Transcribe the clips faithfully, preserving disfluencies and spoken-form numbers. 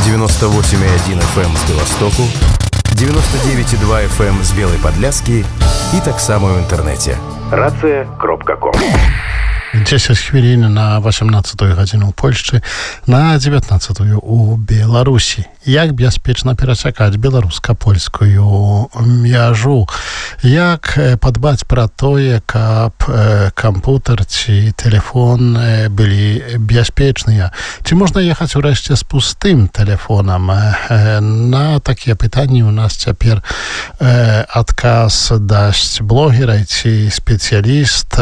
девяносто восемь и один эф эм з Беластоку, девяносто девять и два эф эм з Белой Подляски і таксама ў інтэрнэце. рацыя кропка ком. дзесяць хвілін на восемнадцатую гадзіну ў Польшчы, на дзевятнаццатую ў Беларусі. Як бяспечна перасякаць беларуска-польскую мяжу? Як падбаць пра тое, каб кампутер ці тэлефон былі бяспечныя? Ці можна ехаць урэшце з пустым тэлефонам? На такія пытанні у нас цяпер адказ дасць блогера ці спецыяліст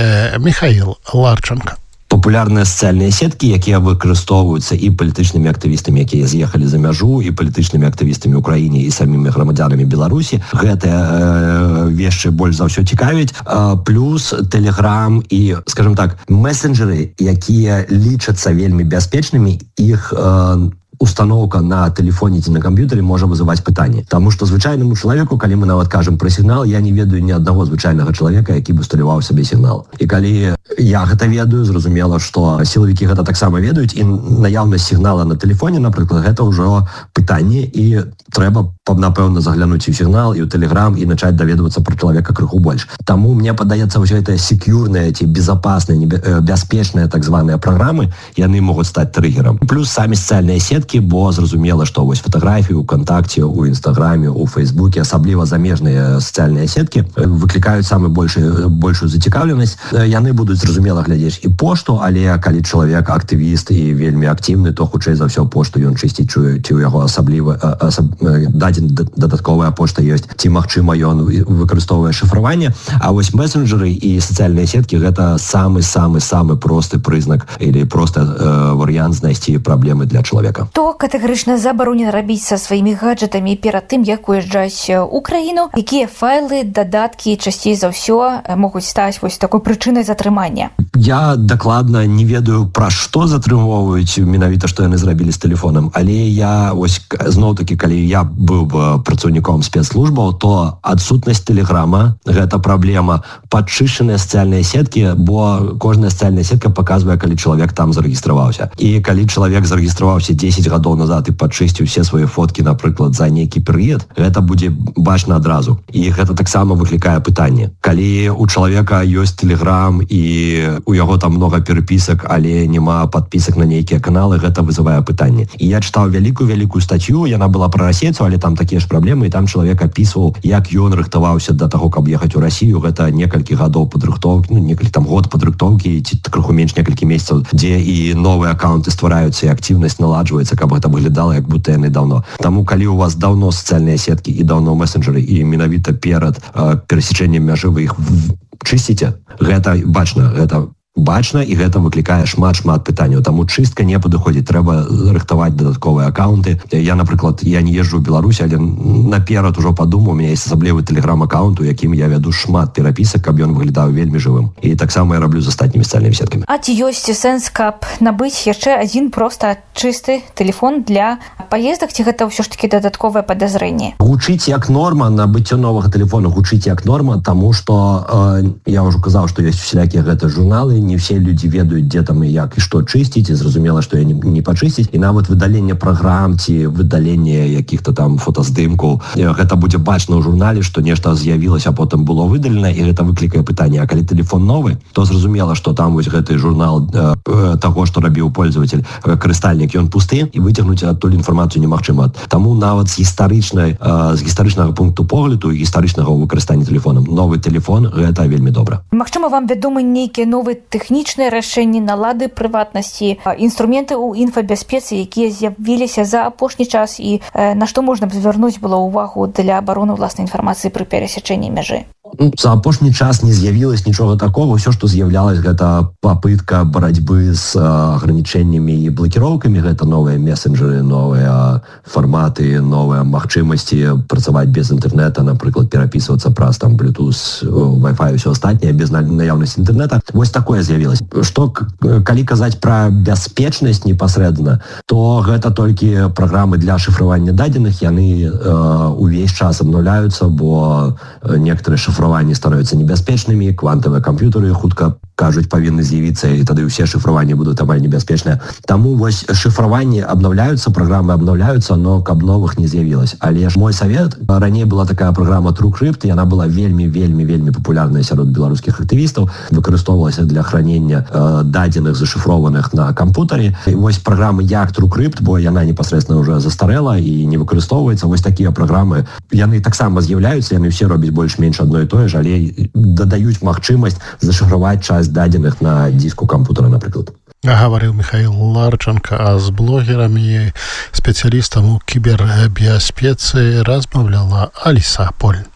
Михаил Ларченко. Популярныя сацыяльныя сеткі, якія выкарыстоўваюцца і палітычнымі актывістамі, якія з'ехалі за мяжу, і палітычнымі актывістамі ў краіне, і самімі грамадзянамі Беларусі. Гэтыя э, вещы больш за ўсё цікавяць. Э, плюс Telegram і, скажем так, месенджеры, якія лічацца вельмі бяспечнымі, іх э, установка на телефоне ці на камп'ютары можа вызываць пытанні. Таму што звычайнаму чалавеку, калі мы нават кажам пра сігнал, я не ведаю ні аднаго звычайнага чалавека, які бы усталяваў сабе сігнал. І калі я гэта ведаю, зразумела, што сілавікі гэта таксама ведаюць, і наяўнасць сігнала на тэлефоне, напрыклад, гэта ўжо пытанне, і трэба, напэўна, заглянуць у сігнал, і ў Telegram, і начаць даведвацца пра чалавека крыху больш. Таму мне падаецца, ўсё гэта секьюрныя ці безапасныя, бяспечныя так званыя праграмы, яны могуць стаць трыгерам. Плюс самі сацыяльныя сеткі, бо зразумела, што вось фатаграфіі ў кантакце, у інстаграме, у фейсбуке, асабліва замежныя сацыяльныя сеткі выклікаюць самую большую большую зацікаўленасць. Яны будуць, зразумела, глядзець і пошту, але калі чалавек актывіст і вельмі актыўны, то хутчэй за ўсё пошту ён чысціць, чуе, ці ў яго асабліва асаб... дадзен дадатковая пошта ёсць, ці магчыма ён выкарыстоўвае шыфраванне. А вось месенджеры і сацыяльныя сеткі гэта самы самы самы просты прызнак или просто э, варыянт знайсці праблемы для чалавека. То катэгарычна забаронена рабіць са сваімі гаджетамі перад тым, як уязджаць у краіну, якія файлы, дадаткі часцей за ўсё могуць стаць вось такой прычынай затрымання? Я дакладна не ведаю, пра што затрымоўваюць менавіта, што яны зрабілі з тэлефонам, але я вось зноў-такі, калі я быў працаўніком спецслужбаў, то адсутнасць тэлеграма гэта праблема. Падчышчаныя сацыяльныя сеткі, бо кожная сацыяльная сетка паказвае, калі чалавек там зарэгістраваўся. І калі чалавек зарэгістраваўся дзесяць гадоў назад і падчысціў усе свае фоткі, напрыклад, за нейкі перыяд, гэта будзе бачна адразу. І гэта таксама выклікае пытанне. Калі у чалавека ёсць тэлеграм і у яго там много перапісак, але няма падпісак на нейкія каналы, гэта вызывае пытанне. І я чытаў вялікую-вялікую статью, яна была пра расейцаў, але там такія ж праблемы, і там чалавек апісваў, як ён рыхтаваўся да таго, каб ехаць у Расію. Гэта некалькі гадоў падрыхтоўкі, ну, некалькі там год падрыхтоўкі, ці крыху менш некалькі месяцаў, дзе і новыя акаунты ствараюцца, і актыўнасць наладжваецца, каб гэта выглядала, як будто яны даўно. Таму, калі у вас даўно сацыяльныя сеткі і даўно месенджеры, і менавіта перад э, перасечэннем мяжы вы іх чысціце, гэта бачна, гэта бачна, і гэта выклікае шмат-шмат пытанняў. Таму чыстка не падыходзіць, трэба рыхтаваць дадатковыя акаунты. Я, напрыклад, я не езджу ў Беларусь, але наперад ужо падумаў, у мяне ёсць асаблівы тэлеграм-акаунт, у якім я вяду шмат перапісак, каб ён выглядаў вельмі жывым. І таксама я раблю з астатнімі сацыяльнымі сеткамі. А ці ёсць сэнс, каб набыць яшчэ адзін проста чысты тэлефон для паездак, ці гэта ўсё ж такі дадатковае падазрэнне? Гучыць як норма, набыццё новага тэлефона гучыць як норма, таму што э, я ўжо казаў, што ёсць усялякія гэта журналы, не все люди ведаюць, дзе там і як і што чысціць, і зразумела, што я не, не пачысціць. І нават выдаленне праграм ці выдаленне якіх-то там фотаздымкаў, гэта будзе бачна ў журнале, што нешта з'явілася, а потым было выдалена, і гэта выклікае пытанне. А калі тэлефон новы, то зразумела, што там вось гэты журнал э, таго, што рабіў пользователь, карыстальнік, ён пусты, і выцягнуць адтуль інфармацыю немагчыма. Таму нават з гістарычнай, э, з гістарычнага пункту погляду і гістарычнага выкарыстання тэлефонам новы тэлефон гэта вельмі добра. Магчыма, вам вядомы нейкія новыя тэхнічныя рашэнні налады прыватнасці, інструменты ў інфабяспецы, якія з'явіліся за апошні час, і э, на што можна звярнуць было ўвагу для абароны ўласнай інфармацыі пры перасячэнні мяжы? За апошні час не з'явілось нічога такого. Ўсё, што з'яўлялось, гэта папытка барацьбы з агранічэннямі і блакіроўкамі. Гэта новыя месенджеры, новыя фарматы, новыя магчымасці працаваць без інтэрнета, напрыклад, перапісвацца праз там Bluetooth, Wi-Fi і ўсё астатняе без наяўнасці інтэрнета. Вось такое з'явілось. Што, калі казаць пра бяспечнасць непасрэдна, то гэта толькі праграмы для шыфравання дадзеных. Яны э, увесь час абнаўляюцца, бо некаторыя шыфраванні шифраванні становятся небяспечнымі, квантавыя камп'ютары хутка кажуць павінны з'явіцца, і тады ўсе шифраванні будуць амаль небяспечныя. Таму вось шифраванні абнаўляюцца, праграмы абнаўляюцца, но каб новых не з'явілася. Але ж мой совет, раней была такая праграма TrueCrypt, яна была вельмі вельмі вельмі папулярная сярод беларускіх актывістаў, выкарыстоўвалася для хранення э, дадзеных зашифрованых на кампутары. І вось праграмы як TrueCrypt, бо яна непасрэдна ўжо застарэла і не выкарыстоўваецца. Вось такія праграмы, яны таксама з'яўляюцца, яны ўсе робяць больш-менш адно і тое ж, але дадаюць магчымасць зашифраваць часть дадзеных на диску кампутара, напрыклад. Гаварыў Михаил Ларченко, а з блогерамі, спецыялістам у кібербяспецы размаўляла Аліса Поль.